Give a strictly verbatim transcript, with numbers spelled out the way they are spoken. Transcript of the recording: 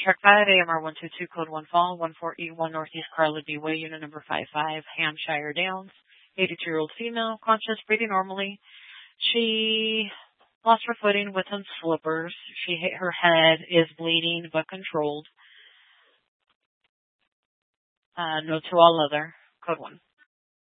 Truck five, A M R one two two, code one fall, one four eight one Northeast Carla D Way, unit number five five, Hampshire Downs. eighty-two-year-old female, conscious, breathing normally. She lost her footing with some slippers. She hit her head, is bleeding but controlled. Uh, no to all other. Code one.